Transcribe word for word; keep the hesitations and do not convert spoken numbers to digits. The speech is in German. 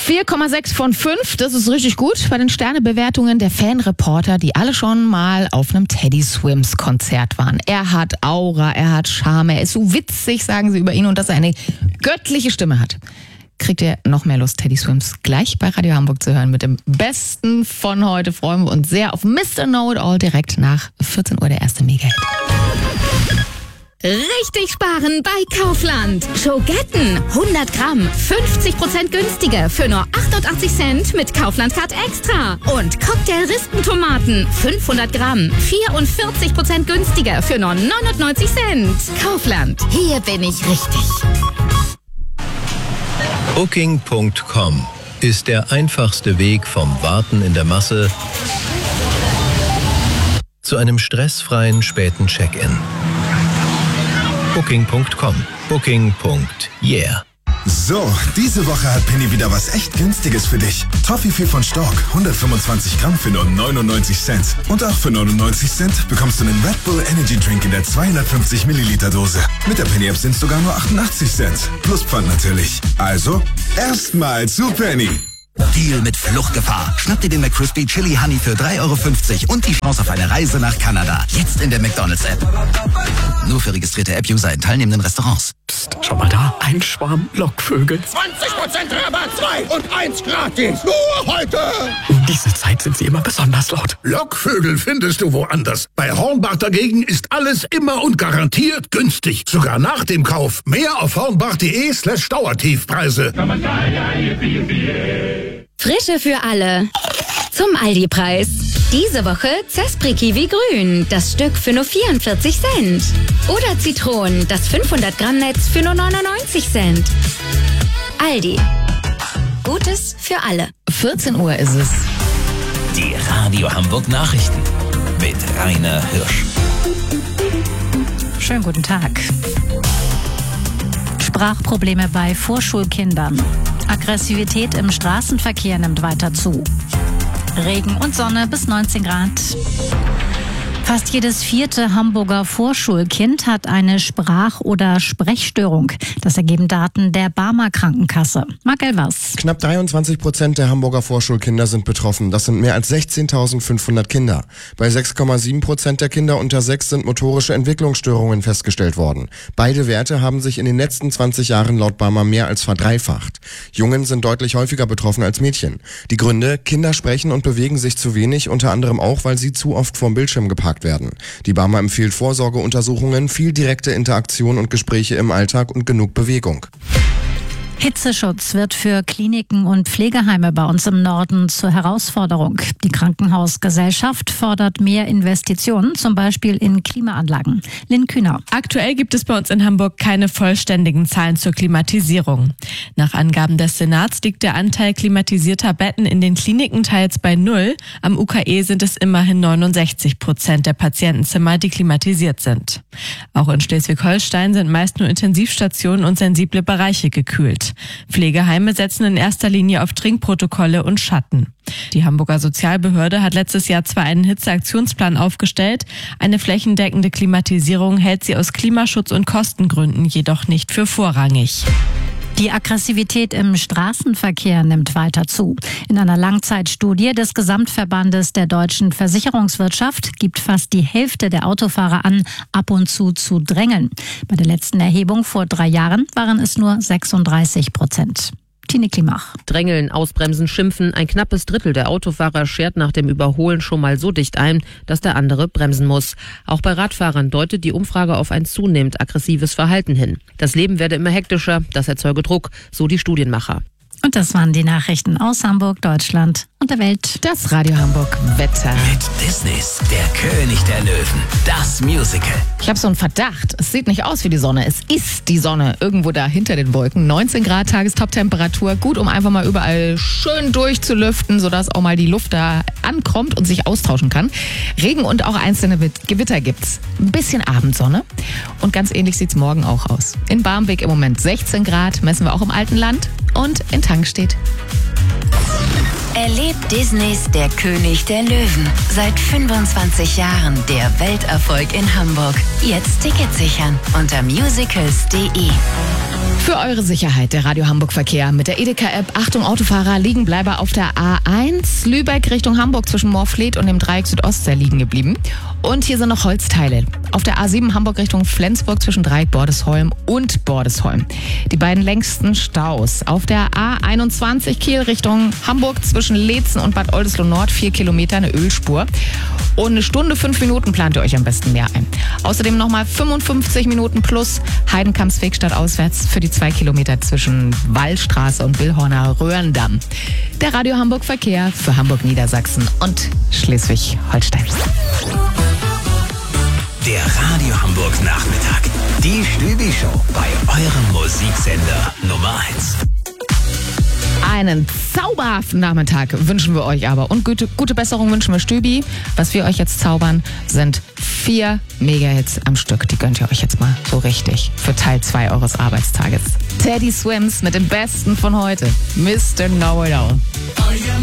vier Komma sechs von fünf, das ist richtig gut. Bei den Sternebewertungen der Fanreporter, die alle schon mal auf einem Teddy Swims Konzert waren. Er hat Aura, er hat Charme, er ist so witzig, sagen sie über ihn, und dass er eine göttliche Stimme hat. Kriegt ihr noch mehr Lust, Teddy Swims gleich bei Radio Hamburg zu hören mit dem Besten von heute. Freuen wir uns sehr auf Mister Know It All direkt nach vierzehn Uhr, der erste Mega-Hit. Richtig sparen bei Kaufland. Schogetten hundert Gramm, fünfzig Prozent günstiger für nur achtundachtzig Cent mit Kaufland Card Extra. Und Cocktail-Rispentomaten fünfhundert Gramm, vierundvierzig Prozent günstiger für nur neunundneunzig Cent. Kaufland, hier bin ich richtig. Booking Punkt com ist der einfachste Weg vom Warten in der Masse zu einem stressfreien späten Check-in. Booking Punkt com. Booking. Yeah. So, diese Woche hat Penny wieder was echt Günstiges für dich. Toffifee von Stork, hundertfünfundzwanzig Gramm für nur neunundneunzig Cent. Und auch für neunundneunzig Cent bekommst du einen Red Bull Energy Drink in der zweihundertfünfzig Milliliter Dose. Mit der Penny App sind es sogar nur achtundachtzig Cent. Plus Pfand natürlich. Also, erstmal zu Penny. Deal mit Fluchtgefahr. Schnapp dir den McCrispy Chili Honey für drei Euro fünfzig und die Chance auf eine Reise nach Kanada. Jetzt in der McDonald's-App. Nur für registrierte App-User in teilnehmenden Restaurants. Psst, schau mal da. Ein Schwarm Lockvögel. zwanzig Prozent Rabatt, zwei und eins gratis. Nur heute. Um diese Zeit sind sie immer besonders laut. Lockvögel findest du woanders. Bei Hornbach dagegen ist alles immer und garantiert günstig. Sogar nach dem Kauf. Mehr auf hornbach.de slash Dauertiefpreise. Frische für alle. Zum Aldi-Preis. Diese Woche Zespri Kiwi Grün. Das Stück für nur vierundvierzig Cent. Oder Zitronen. Das fünfhundert Gramm Netz für nur neunundneunzig Cent. Aldi. Gutes für alle. vierzehn Uhr ist es. Die Radio Hamburg Nachrichten mit Rainer Hirsch. Schönen guten Tag. Sprachprobleme bei Vorschulkindern. Aggressivität im Straßenverkehr nimmt weiter zu. Regen und Sonne bis neunzehn Grad. Fast jedes vierte Hamburger Vorschulkind hat eine Sprach- oder Sprechstörung. Das ergeben Daten der Barmer Krankenkasse. Marc Elvers. Knapp dreiundzwanzig Prozent der Hamburger Vorschulkinder sind betroffen. Das sind mehr als sechzehntausendfünfhundert Kinder. Bei sechs Komma sieben Prozent der Kinder unter sechs sind motorische Entwicklungsstörungen festgestellt worden. Beide Werte haben sich in den letzten zwanzig Jahren laut Barmer mehr als verdreifacht. Jungen sind deutlich häufiger betroffen als Mädchen. Die Gründe: Kinder sprechen und bewegen sich zu wenig, unter anderem auch, weil sie zu oft vorm Bildschirm geparkt werden. Die Barmer empfiehlt Vorsorgeuntersuchungen, viel direkte Interaktion und Gespräche im Alltag und genug Bewegung. Hitzeschutz wird für Kliniken und Pflegeheime bei uns im Norden zur Herausforderung. Die Krankenhausgesellschaft fordert mehr Investitionen, zum Beispiel in Klimaanlagen. Lynn Kühner. Aktuell gibt es bei uns in Hamburg keine vollständigen Zahlen zur Klimatisierung. Nach Angaben des Senats liegt der Anteil klimatisierter Betten in den Kliniken teils bei null. Am U K E sind es immerhin neunundsechzig Prozent der Patientenzimmer, die klimatisiert sind. Auch in Schleswig-Holstein sind meist nur Intensivstationen und sensible Bereiche gekühlt. Pflegeheime setzen in erster Linie auf Trinkprotokolle und Schatten. Die Hamburger Sozialbehörde hat letztes Jahr zwar einen Hitzeaktionsplan aufgestellt, eine flächendeckende Klimatisierung hält sie aus Klimaschutz- und Kostengründen jedoch nicht für vorrangig. Die Aggressivität im Straßenverkehr nimmt weiter zu. In einer Langzeitstudie des Gesamtverbandes der deutschen Versicherungswirtschaft gibt fast die Hälfte der Autofahrer an, ab und zu zu drängeln. Bei der letzten Erhebung vor drei Jahren waren es nur sechsunddreißig Prozent. Tine Klimach. Drängeln, ausbremsen, schimpfen. Ein knappes Drittel der Autofahrer schert nach dem Überholen schon mal so dicht ein, dass der andere bremsen muss. Auch bei Radfahrern deutet die Umfrage auf ein zunehmend aggressives Verhalten hin. Das Leben werde immer hektischer, das erzeuge Druck, so die Studienmacher. Und das waren die Nachrichten aus Hamburg, Deutschland und der Welt. Das Radio Hamburg Wetter. Mit Disneys Der König der Löwen. Das Musical. Ich habe so einen Verdacht. Es sieht nicht aus wie die Sonne. Es ist die Sonne. Irgendwo da hinter den Wolken. neunzehn Grad Tagestoptemperatur. Gut, um einfach mal überall schön durchzulüften, sodass auch mal die Luft da ankommt und sich austauschen kann. Regen und auch einzelne Gewitter gibt's. Ein bisschen Abendsonne. Und ganz ähnlich sieht's morgen auch aus. In Barmbek im Moment sechzehn Grad. Messen wir auch im alten Land. Und in Tangstedt. Erlebt Disneys Der König der Löwen. Seit fünfundzwanzig Jahren der Welterfolg in Hamburg. Jetzt Ticket sichern unter musicals punkt de. Für eure Sicherheit der Radio Hamburg Verkehr mit der Edeka-App. Achtung Autofahrer, Liegenbleiber auf der A eins. Lübeck Richtung Hamburg zwischen Moorfleet und dem Dreieck Südostsee liegen geblieben. Und hier sind noch Holzteile. Auf der A sieben Hamburg Richtung Flensburg zwischen Dreieck Bordesholm und Bordesholm. Die beiden längsten Staus. Auf der A einundzwanzig Kiel Richtung Hamburg zwischen Leetzen und Bad Oldesloe Nord vier Kilometer eine Ölspur. Und eine Stunde, fünf Minuten plant ihr euch am besten mehr ein. Außerdem nochmal fünfundfünfzig Minuten plus Heidenkampsweg statt auswärts für die zwei Kilometer zwischen Wallstraße und Billhorner Röhrendamm. Der Radio Hamburg Verkehr für Hamburg, Niedersachsen und Schleswig-Holstein. Der Radio Hamburg Nachmittag. Die Stübi-Show bei eurem Musiksender Nummer eins. Einen zauberhaften Nachmittag wünschen wir euch aber. Und gute, gute Besserung wünschen wir Stübi. Was wir euch jetzt zaubern, sind vier Mega-Hits am Stück. Die gönnt ihr euch jetzt mal so richtig für Teil zwei eures Arbeitstages. Teddy Swims mit dem Besten von heute. Mister Know-It-All.